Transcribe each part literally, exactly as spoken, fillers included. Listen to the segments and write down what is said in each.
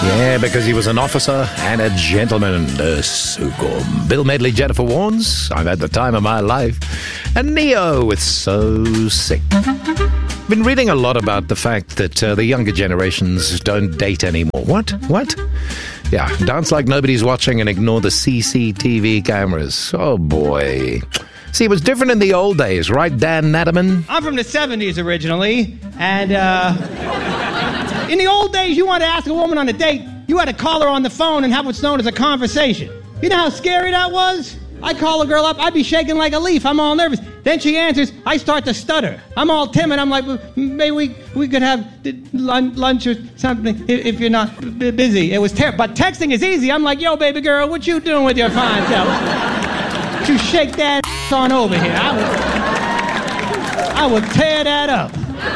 Yeah, because he was an officer and a gentleman. Uh, so cool. Bill Medley, Jennifer Warnes, I've had the time of my life. And Neo with So Sick. I've been reading a lot about the fact that uh, the younger generations don't date anymore. What? What? Yeah, dance like nobody's watching and ignore the C C T V cameras. Oh, boy. See, it was different in the old days, right, Dan Natterman? I'm from the seventies originally, and uh, in the old days, you wanted to ask a woman on a date, you had to call her on the phone and have what's known as a conversation. You know how scary that was? I call a girl up, I'd be shaking like a leaf, I'm all nervous. Then she answers, I start to stutter. I'm all timid, I'm like, well, maybe we, we could have lunch, lunch or something if, if you're not b- busy. It was terrible, but texting is easy. I'm like, yo, baby girl, what you doing with your fine self? You shake that on over here. I would, I would tear that up.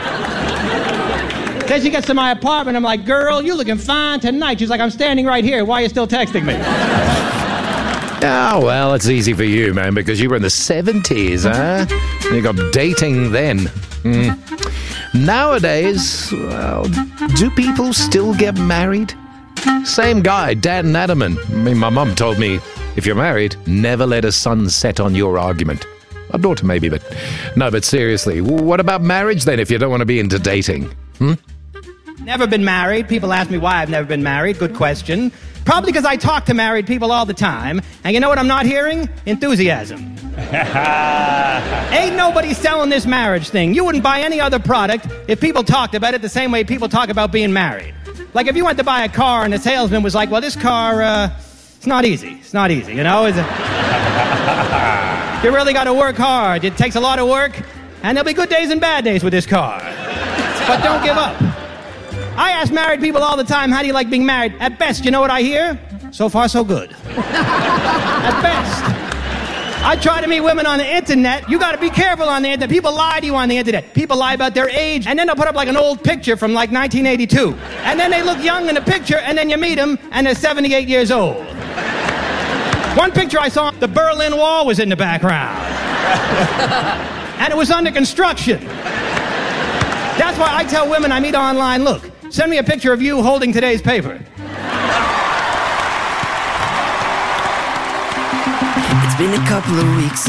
Then she gets to my apartment. I'm like, girl, you looking fine tonight. She's like, I'm standing right here. Why are you still texting me? Oh, well, it's easy for you, man, because you were in the seventies, huh? You got dating then. Mm. Nowadays, well, do people still get married? Same guy, Dan Natterman. I mean, my mum told me, if you're married, never let a sun set on your argument. A daughter maybe, but no, but seriously, what about marriage then if you don't want to be into dating? Hmm? Never been married. People ask me why I've never been married. Good question. Probably because I talk to married people all the time. And you know what I'm not hearing? Enthusiasm. Ain't nobody selling this marriage thing. You wouldn't buy any other product if people talked about it the same way people talk about being married. Like if you went to buy a car and the salesman was like, well, this car, uh, it's not easy. It's not easy, you know? It's a... You really got to work hard. It takes a lot of work. And there'll be good days and bad days with this car. But don't give up. I ask married people all the time, how do you like being married? At best, you know what I hear? So far, so good. At best. I try to meet women on the internet. You got to be careful on the internet. People lie to you on the internet. People lie about their age, and then they'll put up like an old picture from like nineteen eighty-two. And then they look young in the picture, and then you meet them, and they're seventy-eight years old. One picture I saw, the Berlin Wall was in the background. And it was under construction. That's why I tell women I meet online, look, send me a picture of you holding today's paper. It's been a couple of weeks